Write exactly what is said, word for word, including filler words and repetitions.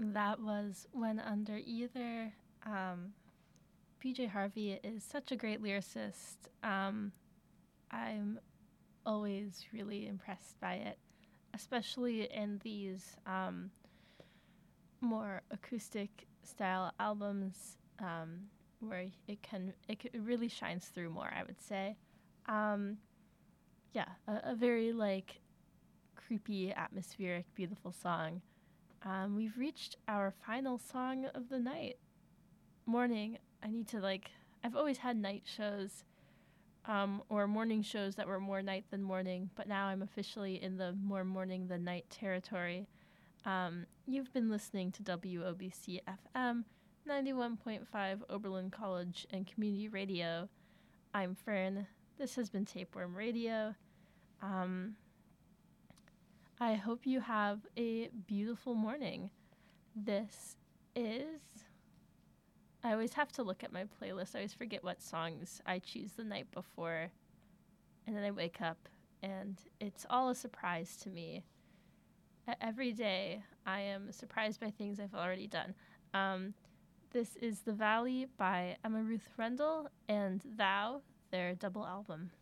That was When Under Either. Um, P J Harvey is such a great lyricist. Um, I'm always really impressed by it, especially in these um, more acoustic style albums um, where it can it, it really shines through more. I would say, um, yeah, a, a very like creepy, atmospheric, beautiful song. Um, we've reached our final song of the night. Morning. I need to like. I've always had night shows, um, or morning shows that were more night than morning, but now I'm officially in the more morning than night territory. Um, you've been listening to W O B C F M, ninety-one point five Oberlin College and Community Radio. I'm Fern. This has been Tapeworm Radio. Um, I hope you have a beautiful morning. This is. I always have to look at my playlist. I always forget what songs I choose the night before. And then I wake up and it's all a surprise to me. Every day I am surprised by things I've already done. Um, this is The Valley by Emma Ruth Rendell and Thou, their double album.